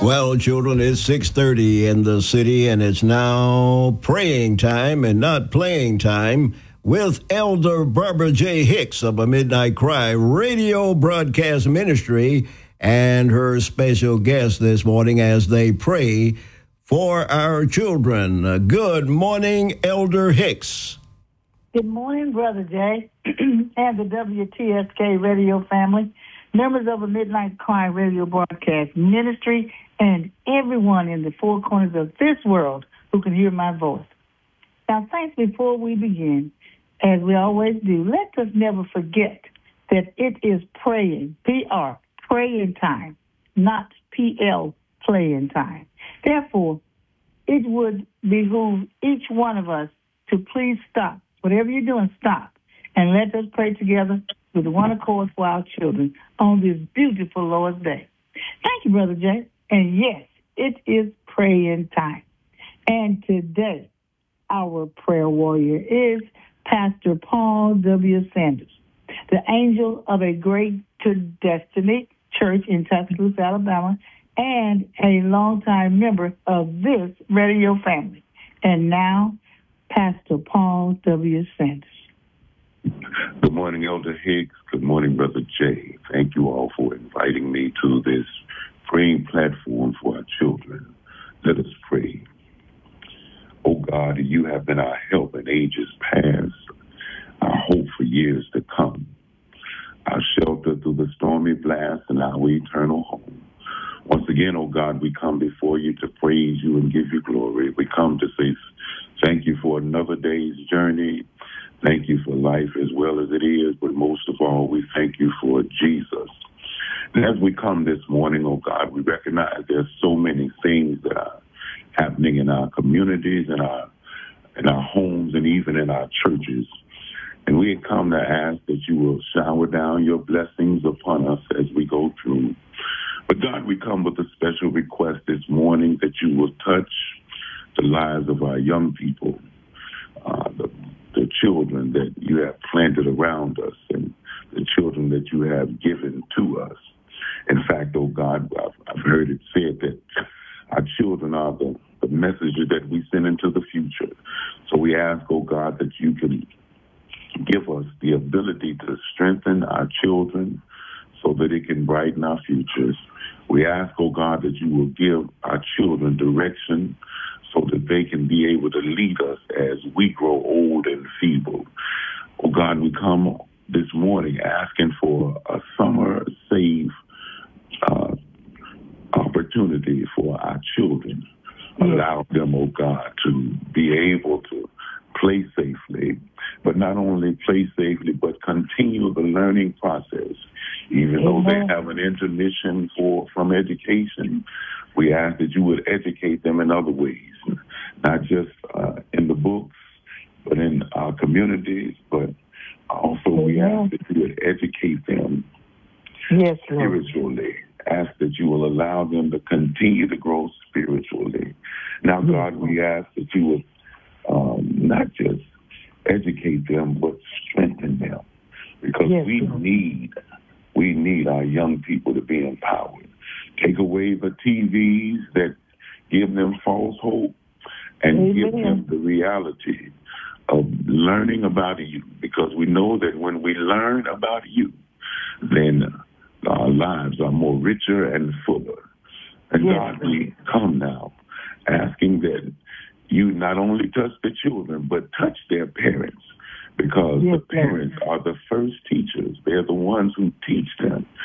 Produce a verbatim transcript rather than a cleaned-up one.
Well, children, it's six thirty in the city, and it's now praying time and not playing time with Elder Barbara J. Hicks of a Midnight Cry radio broadcast ministry and her special guest this morning as they pray for our children. Uh, Good morning, Elder Hicks. Good morning, Brother Jay, and the W T S K radio family, members of the Midnight Cry radio broadcast ministry, and everyone in the four corners of this world who can hear my voice. Now, thanks before we begin, as we always do, let us never forget that it is praying, P R, praying time, not P L, playing time. Therefore, it would behoove each one of us to please stop. Whatever you're doing, stop. And let us pray together with one accord for our children on this beautiful Lord's Day. Thank you, Brother Jay. And yes, it is praying time. And today, our prayer warrior is Pastor Paul W. Sanders, the angel of a Great to Destiny church in Tuscaloosa, Alabama, and a longtime member of this radio family. And now, Pastor Paul W. Sanders. Good morning, Elder Hicks. Good morning, Brother Jay. Thank you all for inviting me to this praying platform for our children. Let us pray. Oh God, you have been our help in ages past, our hope for years to come, our shelter through the stormy blast, and our eternal home. Once again, oh God, we come before you to praise you and give you glory. We come to say thank you for another day's journey. Thank you for life as well as it is, but most of all, we thank you for Jesus. And as we come this morning, oh God, we recognize there's so many things that are happening in our communities, in our in our homes, and even in our churches. And we have come to ask that you will shower down your blessings upon us as we go through. But God, we come with a special request this morning that you will touch the lives of our young people, uh, the, the children that you have planted around us, and the children that you have given to us. In fact, oh God, I've, I've heard it said that our children are the, the messages that we send into the future. So we ask, oh God, that you can give us the ability to strengthen our children so that it can brighten our futures. We ask, oh God, that you will give our children direction so that they can be able to lead us as we grow old and feeble. Oh God, we come this morning asking for a summer safe uh, opportunity for our children. Yes. Allow them, oh God, to be able to play safely, but not only play safely, but continue the learning process. Even Amen. Though they have an intermission for from education, we ask that you would educate them in other ways, not just uh, in the books, but in our communities, but also Amen. We ask that you would educate them yes, spiritually. Ask that you will allow them to continue to grow spiritually. Now, yes. God, we ask that you would um, not just educate them, but strengthen them, because yes, we Lord. need we need our young people to be empowered. Take away the T Vs that give them false hope, and Amen. Give them the reality of learning about you, because we know that when we learn about you, then our lives are more richer and fuller. And yes. God, we come now asking that you not only touch the children, but touch their parents, because yes, the parents yes. are the first teachers. They're the ones who teach them.